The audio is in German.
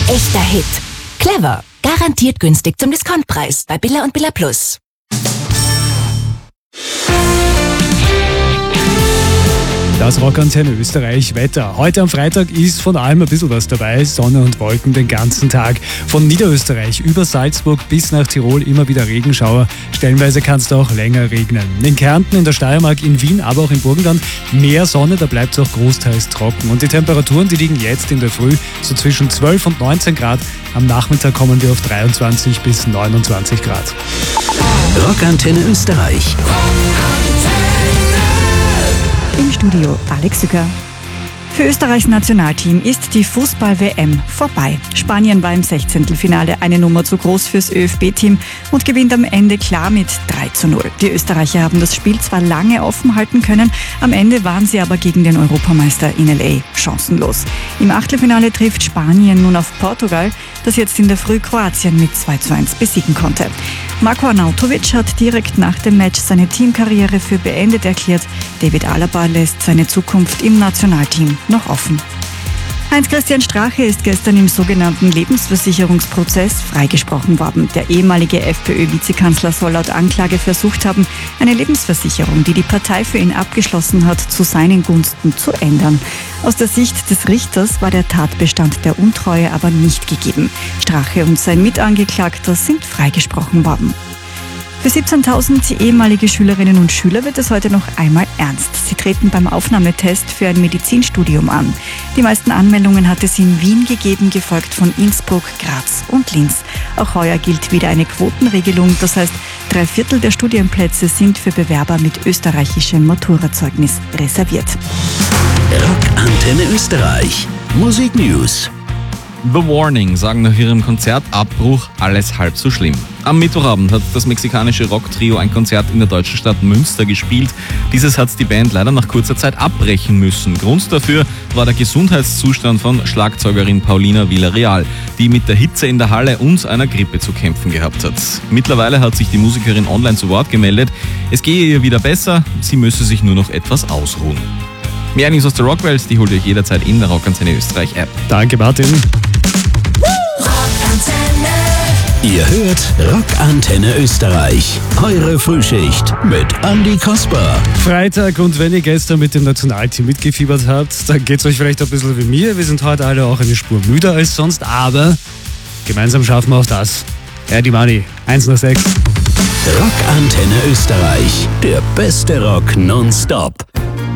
Echter Hit. Clever. Garantiert günstig zum Discountpreis bei Billa und Billa Plus. Das Rockantenne Österreich Wetter. Heute am Freitag ist von allem ein bisschen was dabei. Sonne und Wolken den ganzen Tag. Von Niederösterreich über Salzburg bis nach Tirol immer wieder Regenschauer. Stellenweise kann es da auch länger regnen. In Kärnten, in der Steiermark, in Wien, aber auch im Burgenland mehr Sonne, da bleibt es auch großteils trocken. Und die Temperaturen, die liegen jetzt in der Früh so zwischen 12 und 19 Grad. Am Nachmittag kommen wir auf 23 bis 29 Grad. Rockantenne Österreich. Im Studio Alex Sücker. Für Österreichs Nationalteam ist die Fußball-WM vorbei. Spanien war im 16. Finale eine Nummer zu groß fürs ÖFB-Team und gewinnt am Ende klar mit 3:0. Die Österreicher haben das Spiel zwar lange offen halten können, am Ende waren sie aber gegen den Europameister in LA chancenlos. Im Achtelfinale trifft Spanien nun auf Portugal, das jetzt in der Früh Kroatien mit 2:1 besiegen konnte. Marko Arnautovic hat direkt nach dem Match seine Teamkarriere für beendet erklärt. David Alaba lässt seine Zukunft im Nationalteam noch offen. Heinz-Christian Strache ist gestern im sogenannten Lebensversicherungsprozess freigesprochen worden. Der ehemalige FPÖ-Vizekanzler soll laut Anklage versucht haben, eine Lebensversicherung, die die Partei für ihn abgeschlossen hat, zu seinen Gunsten zu ändern. Aus der Sicht des Richters war der Tatbestand der Untreue aber nicht gegeben. Strache und sein Mitangeklagter sind freigesprochen worden. Für 17.000 ehemalige Schülerinnen und Schüler wird es heute noch einmal ernst. Sie treten beim Aufnahmetest für ein Medizinstudium an. Die meisten Anmeldungen hat es in Wien gegeben, gefolgt von Innsbruck, Graz und Linz. Auch heuer gilt wieder eine Quotenregelung. Das heißt, 3/4 der Studienplätze sind für Bewerber mit österreichischem Maturazeugnis reserviert. Rockantenne Österreich. Musik News. The Warning sagen nach ihrem Konzertabbruch alles halb so schlimm. Am Mittwochabend hat das mexikanische Rocktrio ein Konzert in der deutschen Stadt Münster gespielt. Dieses hat die Band leider nach kurzer Zeit abbrechen müssen. Grund dafür war der Gesundheitszustand von Schlagzeugerin Paulina Villarreal, die mit der Hitze in der Halle und einer Grippe zu kämpfen gehabt hat. Mittlerweile hat sich die Musikerin online zu Wort gemeldet. Es gehe ihr wieder besser, sie müsse sich nur noch etwas ausruhen. Mehr News aus der Rockwelt, die holt ihr euch jederzeit in der Rockantenne Österreich App. Danke, Martin. Ihr hört Rockantenne Österreich. Eure Frühschicht mit Andi Kasper. Freitag, und wenn ihr gestern mit dem Nationalteam mitgefiebert habt, dann geht's euch vielleicht ein bisschen wie mir. Wir sind heute alle auch eine Spur müder als sonst, aber gemeinsam schaffen wir auch das. Die Money, 106. Rockantenne Österreich. Der beste Rock nonstop.